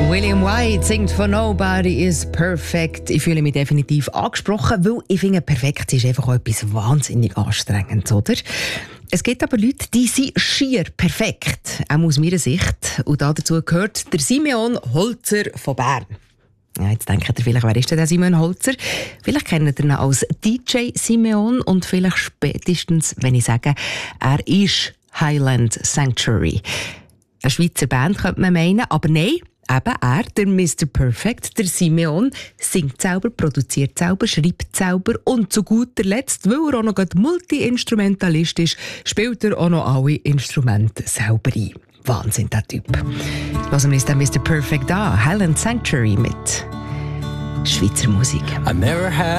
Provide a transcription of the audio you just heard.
William White singt von «Nobody is perfect». Ich fühle mich definitiv angesprochen, weil ich finde, perfekt ist einfach auch etwas wahnsinnig Anstrengendes, oder? Es gibt aber Leute, die sind schier perfekt, auch aus meiner Sicht. Und dazu gehört der Simeon Holzer von Bern. Ja, jetzt denkt ihr vielleicht, wer ist denn der Simeon Holzer? Vielleicht kennt ihr ihn als DJ Simeon und vielleicht spätestens, wenn ich sage, er ist Highland Sanctuary. Eine Schweizer Band könnte man meinen, aber nein, eben er, der Mr. Perfect, der Simeon, singt selber, produziert selber, schreibt selber und zu guter Letzt, weil er auch noch Multi-Instrumentalist ist, spielt er auch noch alle Instrumente selber ein. Wahnsinn, der Typ. Hören wir uns den Mr. Perfect an, Highland Sanctuary mit Schweizer Musik.